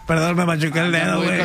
Perdón, me machuqué el dedo, güey.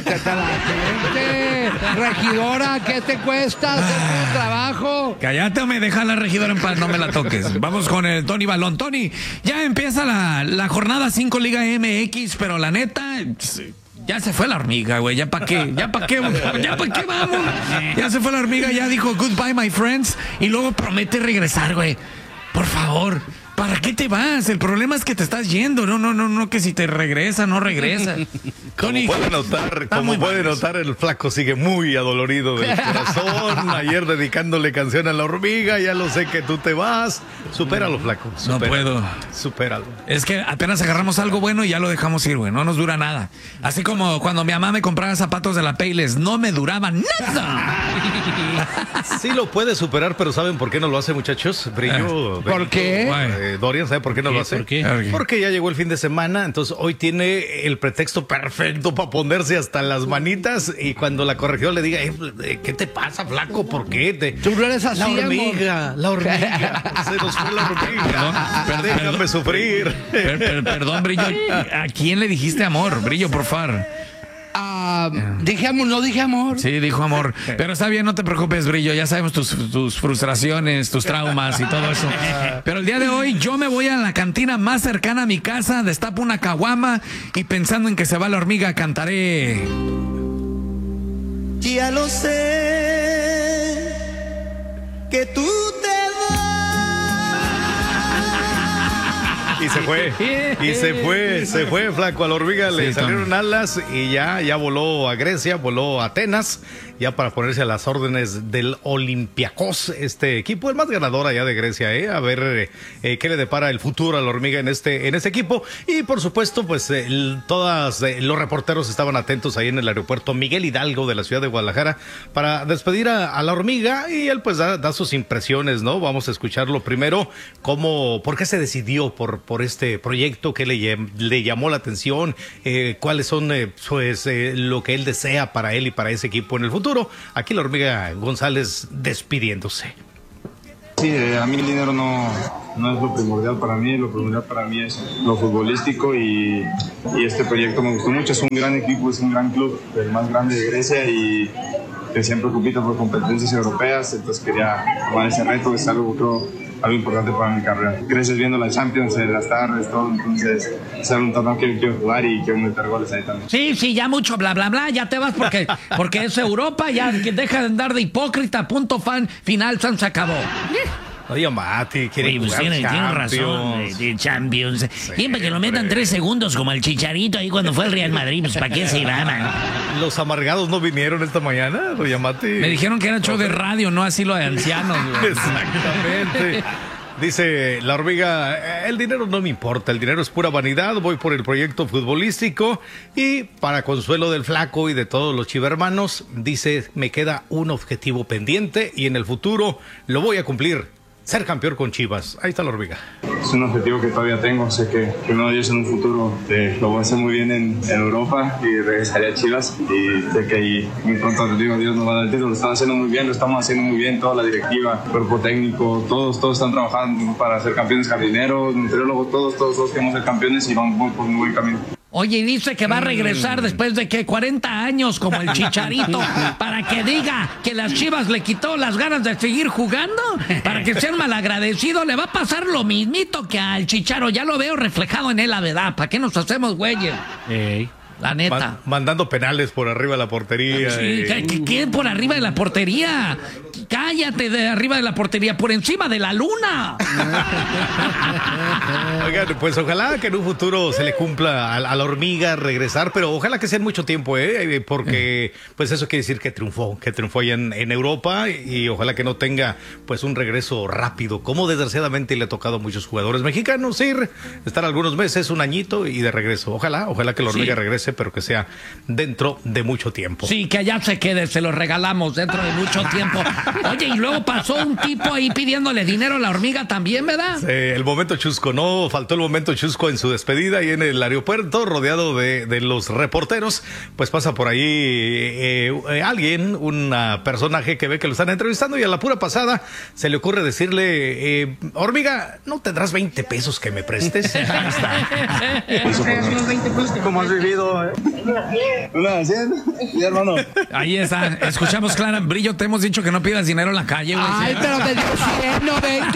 Regidora, ¿qué te cuesta hacer tu trabajo? Cállate o me deja la regidora en paz, no me la toques. Vamos con el Tony Balón. Tony, ya empieza la jornada 5 Liga MX, pero la neta... Ya se fue la hormiga, güey. ¿Ya para qué? ¿Ya para qué vamos? Ya se fue la hormiga, ya dijo goodbye, my friends. Y luego promete regresar, güey. Por favor, ¿para qué te vas? El problema es que te estás yendo. No, que si te regresa, no regresa. Tony, como puede notar, el flaco sigue muy adolorido del corazón. Ayer dedicándole canción a la hormiga, ya lo sé que tú te vas. Supéralo, flaco. No puedo. Supéralo. Es que apenas agarramos algo bueno y ya lo dejamos ir, güey. No nos dura nada. Así como cuando mi mamá me compraba zapatos de la Payless, no me duraban nada. Sí lo puede superar, pero ¿saben por qué no lo hace, muchachos? Brillo. ¿Por qué? Dorian, ¿sabe por qué no lo hace? ¿Por qué? Porque ya llegó el fin de semana, entonces hoy tiene el pretexto perfecto para ponerse hasta las manitas y cuando la corregidora le diga, ¿qué te pasa, flaco? ¿Por qué? Tú no eres así, la hormiga. Se nos fue la hormiga. Déjame sufrir. Perdón, Brillo. ¿A quién le dijiste amor? Brillo, por favor. Dije amor, no dije amor. Sí, dijo amor. Pero está bien, no te preocupes, Brillo. Ya sabemos tus frustraciones, tus traumas y todo eso. Pero el día de hoy yo me voy a la cantina más cercana a mi casa, destapo una caguama y pensando en que se va la hormiga, cantaré. Ya lo sé, que tú te vas. Y se fue, flaco. A la hormiga le salieron alas y ya voló a Grecia, voló a Atenas, ya para ponerse a las órdenes del Olympiacos, este equipo, el más ganador allá de Grecia, a ver qué le depara el futuro a la hormiga en este equipo. Y por supuesto, pues todos los reporteros estaban atentos ahí en el aeropuerto Miguel Hidalgo de la ciudad de Guadalajara para despedir a la hormiga y él pues da sus impresiones, ¿no? Vamos a escucharlo primero, por qué se decidió por este proyecto, qué le llamó la atención, cuáles son lo que él desea para él y para ese equipo en el futuro. Aquí la hormiga González despidiéndose. Sí, a mí el dinero no es lo primordial para mí, lo primordial para mí es lo futbolístico y este proyecto me gustó mucho, es un gran equipo, es un gran club, el más grande de Grecia y que siempre compite por competencias europeas, entonces quería tomar ese reto, que es algo importante para mi carrera. Creces viendo la Champions en las tardes, todo, entonces es un torneo que quiero jugar y quiero meter goles ahí también. Sí, ya mucho bla, bla, bla, ya te vas porque es Europa, ya que deja de andar de hipócrita, punto final, se acabó. Oye, Mati, quiere jugar tiene razón, de Champions. Siempre que lo metan 3 segundos como el Chicharito ahí cuando fue al Real Madrid, pues ¿para qué se iba, man? Los amargados no vinieron esta mañana, oye, Mati. Me dijeron que era show de radio, no asilo de ancianos. Exactamente. Dice la hormiga, el dinero no me importa, el dinero es pura vanidad, voy por el proyecto futbolístico y para consuelo del flaco y de todos los chivermanos, dice, me queda un objetivo pendiente y en el futuro lo voy a cumplir. Ser campeón con Chivas. Ahí está la hormiga. Es un objetivo que todavía tengo. Sé que uno de ellos en un futuro lo voy a hacer muy bien en Europa y regresaré a Chivas. Y sé que ahí muy pronto les digo, Dios nos va a dar el título. Lo están haciendo muy bien, lo estamos haciendo muy bien. Toda la directiva, cuerpo técnico, todos están trabajando para ser campeones jardineros, nutriólogos, todos queremos ser campeones y vamos por un buen camino. Oye, y dice que va a regresar después de que 40 años como el Chicharito para que diga que las Chivas le quitó las ganas de seguir jugando, para que sea un malagradecido. Le va a pasar lo mismito que al Chicharo. Ya lo veo reflejado en él, la verdad. ¿Para qué nos hacemos güeyes? La neta. Mandando penales por arriba de la portería. Sí, ¿qué por arriba de la portería? Cállate, de arriba de la portería, por encima de la luna. Oigan, pues ojalá que en un futuro se le cumpla a la hormiga regresar, pero ojalá que sea en mucho tiempo, porque pues eso quiere decir que triunfó allá en Europa y ojalá que no tenga pues un regreso rápido, como desgraciadamente le ha tocado a muchos jugadores mexicanos estar algunos meses, un añito y de regreso. Ojalá que la hormiga regrese, pero que sea dentro de mucho tiempo. Sí, que allá se quede, se lo regalamos dentro de mucho tiempo. Oye, y luego pasó un tipo ahí pidiéndole dinero a la hormiga también, ¿verdad? Sí, el momento chusco, no faltó el momento chusco en su despedida y en el aeropuerto, rodeado de los reporteros, pues pasa por ahí alguien, un personaje que ve que lo están entrevistando y a la pura pasada se le ocurre decirle, hormiga, ¿no tendrás 20 pesos que me prestes? Ahí está. Unos 20 pesos. ¿Cómo has vivido Una 100, sí, hermano. Ahí está. Escuchamos clara. Brillo, te hemos dicho que no pidas dinero en la calle, güey. Ay, pero me dio 100, no 20.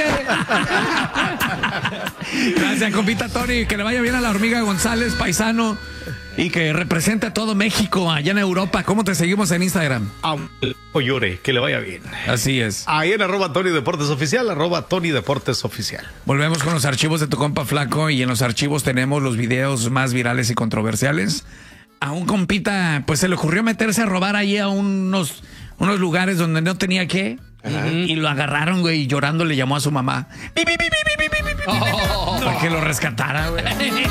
Gracias, compita Tony. Que le vaya bien a la Hormiga González, paisano. Y que represente a todo México allá en Europa. ¿Cómo te seguimos en Instagram? O llore, que le vaya bien. Así es. Ahí en @Tony Deportes Oficial, @Tony Deportes Oficial. Volvemos con los archivos de tu compa Flaco. Y en los archivos tenemos los videos más virales y controversiales. A un compita, pues se le ocurrió meterse a robar ahí a unos lugares donde no tenía que. Y lo agarraron, güey, y llorando le llamó a su mamá. Para que lo rescatara, güey.